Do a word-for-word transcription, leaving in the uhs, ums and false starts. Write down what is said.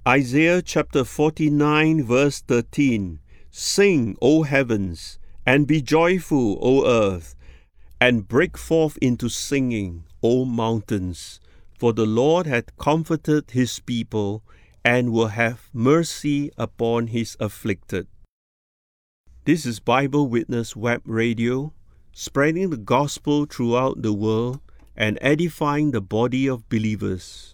Isaiah chapter forty-nine verse thirteen. Sing, O heavens, and be joyful, O earth, and break forth into singing, O mountains, for the Lord hath comforted his people, and will have mercy upon his afflicted. This is Bible Witness Web Radio, spreading the gospel throughout the world and edifying the body of believers.